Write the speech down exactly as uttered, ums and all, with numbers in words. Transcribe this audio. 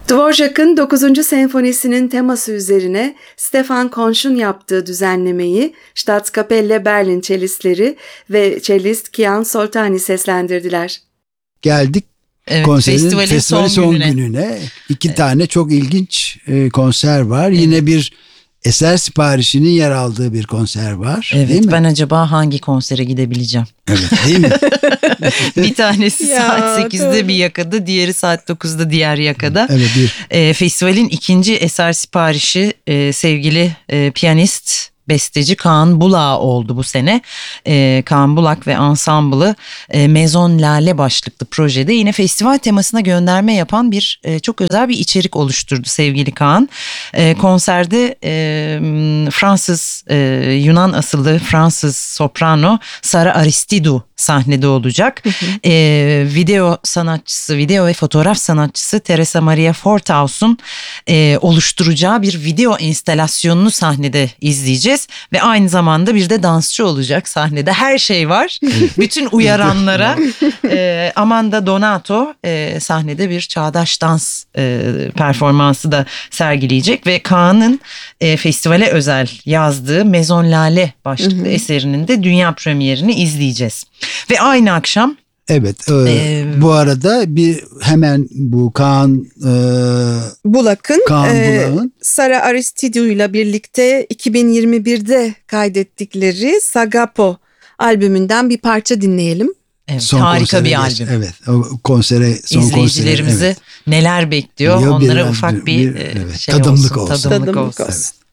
Dvorak'ın dokuzuncu senfonisinin teması üzerine Stefan Konch'un yaptığı düzenlemeyi Staatskapelle Berlin çelistleri ve çelist Kian Soltani seslendirdiler. Geldik Evet, konserin festivalin festivali son son gününe. gününe. İki evet. tane çok ilginç e, konser var. Evet. Yine bir eser siparişinin yer aldığı bir konser var. Evet, değil mi? Ben acaba hangi konsere gidebileceğim? Evet, değil mi? Bir tanesi Ya, saat sekizde doğru. bir yakada, diğeri saat dokuzda diğer yakada. Evet, bir. E, festivalin ikinci eser siparişi e, sevgili e, piyanist, besteci Kaan Bulak oldu bu sene. Ee, Kaan Bulak ve ansamblı e, Maison Lale başlıklı projede yine festival temasına gönderme yapan bir e, çok özel bir içerik oluşturdu sevgili Kaan. E, konserde e, Fransız, e, Yunan asıllı Fransız soprano Sara Aristidou sahnede olacak. Hı hı. E, video sanatçısı, video ve fotoğraf sanatçısı Teresa Maria Fortaus'un e, oluşturacağı bir video enstalasyonunu sahnede izleyeceğiz. Ve aynı zamanda bir de dansçı olacak sahnede. Her şey var. Bütün uyaranlara e, Amanda Donato e, sahnede bir çağdaş dans e, performansı da sergileyecek. Ve Kaan'ın e, festivale özel yazdığı Maison Lale başlıklı hı hı. eserinin de dünya premierini izleyeceğiz. Ve aynı akşam Evet, e, ee, bu arada bir hemen bu Kaan e, Bulak'ın, Kaan e, Bulak'ın Sara Aristidou ile birlikte iki bin yirmi birde kaydettikleri Sagapo albümünden bir parça dinleyelim. Evet, son harika bir geç, albüm. Evet, o konsere son İzleyicilerimizi konsere, evet. neler bekliyor? Yo, Onlara bir, ufak bir, bir, bir evet, şey tadımlık olsun, olsun. Tadımlık, tadımlık olsun. olsun. Evet.